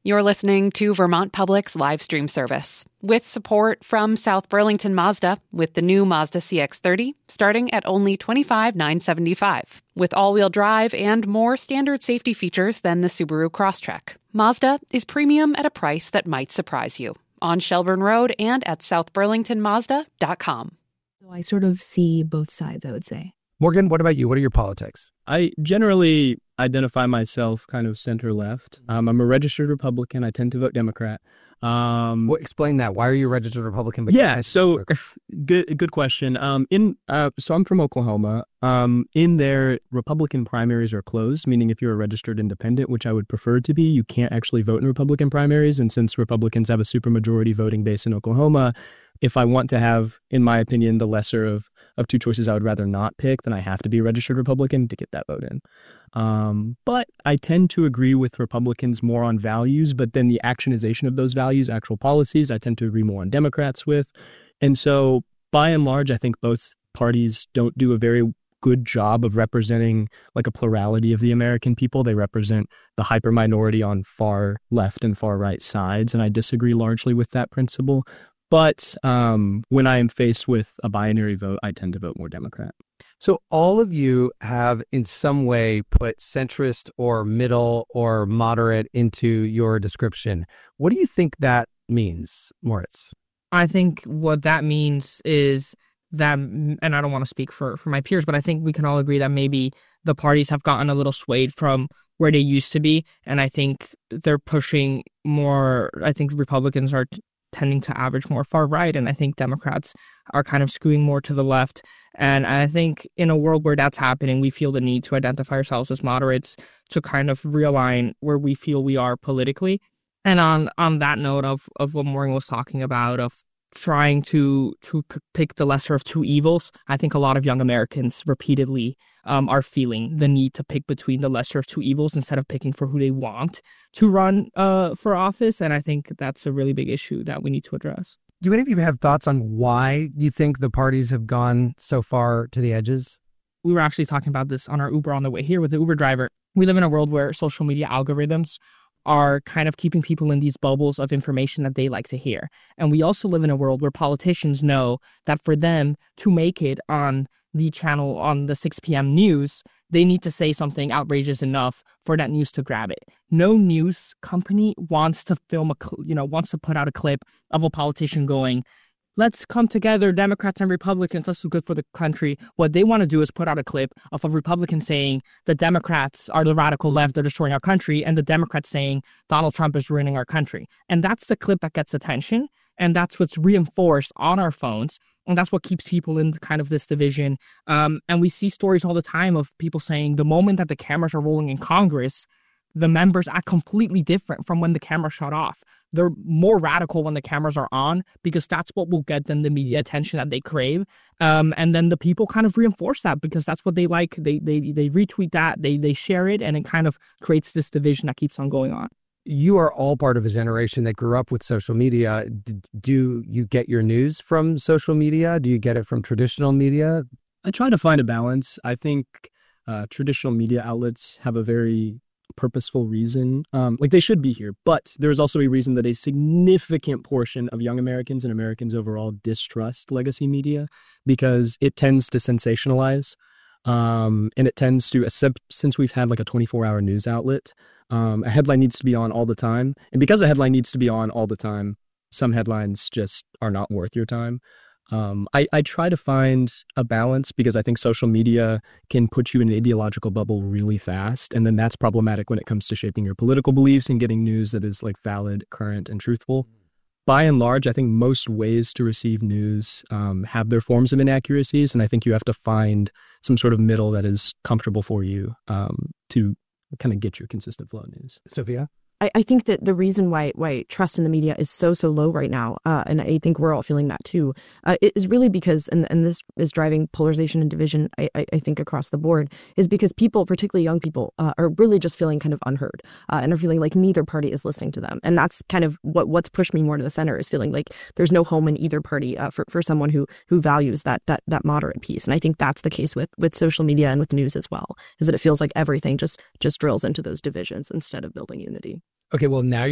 You're listening to Vermont Public's live stream service with support from South Burlington Mazda with the new Mazda CX-30 starting at only $25,975 with all-wheel drive and more standard safety features than the Subaru Crosstrek. Mazda is premium at a price that might surprise you on Shelburne Road and at southburlingtonmazda.com. So I sort of see both sides, I would say. Morgan, what about you? What are your politics? I generally identify myself kind of center-left. I'm a registered Republican. I tend to vote Democrat. Well, explain that. Why are you a registered Republican? So good question. So I'm from Oklahoma. In there, Republican primaries are closed, meaning if you're a registered independent, which I would prefer to be, you can't actually vote in Republican primaries. And since Republicans have a supermajority voting base in Oklahoma, if I want to have, in my opinion, the lesser of two choices I would rather not pick, then I have to be a registered Republican to get that vote in. But I tend to agree with Republicans more on values, but then the actionization of those values, actual policies, I tend to agree more on Democrats with. And so by and large, I think both parties don't do a very good job of representing like a plurality of the American people. They represent the hyper minority on far left and far right sides, and I disagree largely with that principle. But when I am faced with a binary vote, I tend to vote more Democrat. So all of you have in some way put centrist or middle or moderate into your description. What do you think that means, Moritz? I think what that means is that, and I don't want to speak for my peers, but I think we can all agree that maybe the parties have gotten a little swayed from where they used to be. And I think they're pushing more. I think Republicans are tending to average more far right, and I think Democrats are kind of skewing more to the left. And I think in a world where that's happening, we feel the need to identify ourselves as moderates to kind of realign where we feel we are politically. And on that note of what Morgan was talking about, of trying to pick the lesser of two evils, I think a lot of young Americans repeatedly are feeling the need to pick between the lesser of two evils instead of picking for who they want to run for office. And I think that's a really big issue that we need to address. Do any of you have thoughts on why you think the parties have gone so far to the edges? We were actually talking about this on our Uber on the way here with the Uber driver. We live in a world where social media algorithms are kind of keeping people in these bubbles of information that they like to hear. And we also live in a world where politicians know that for them to make it on the channel on the 6 p.m. news, they need to say something outrageous enough for that news to grab it. No news company wants to wants to put out a clip of a politician going, let's come together, Democrats and Republicans, let's do good for the country. What they want to do is put out a clip of a Republican saying the Democrats are the radical left, they're destroying our country, and the Democrats saying Donald Trump is ruining our country. And that's the clip that gets attention, and that's what's reinforced on our phones, and that's what keeps people in kind of this division. And we see stories all the time of people saying the moment that the cameras are rolling in Congress, the members act completely different from when the camera shut off. They're more radical when the cameras are on because that's what will get them the media attention that they crave. And then the people kind of reinforce that because that's what they like. They retweet that, they share it, and it kind of creates this division that keeps on going on. You are all part of a generation that grew up with social media. Do you get your news from social media? Do you get it from traditional media? I try to find a balance. I think traditional media outlets have a very purposeful reason, like they should be here, but there's also a reason that a significant portion of young Americans and Americans overall distrust legacy media because it tends to sensationalize, and it tends to, since we've had like a 24-hour news outlet, a headline needs to be on all the time, and because a headline needs to be on all the time, some headlines just are not worth your time. I try to find a balance because I think social media can put you in an ideological bubble really fast. And then that's problematic when it comes to shaping your political beliefs and getting news that is like valid, current, and truthful. By and large, I think most ways to receive news have their forms of inaccuracies. And I think you have to find some sort of middle that is comfortable for you to kind of get your consistent flow of news. Sophia? I think that the reason why trust in the media is so low right now, and I think we're all feeling that too, is really because, and this is driving polarization and division, I think across the board, is because people, particularly young people, are really just feeling kind of unheard and are feeling like neither party is listening to them. And that's kind of what's pushed me more to the center, is feeling like there's no home in either party for someone who values that moderate piece. And I think that's the case with social media and with news as well, is that it feels like everything just drills into those divisions instead of building unity. Okay, well, now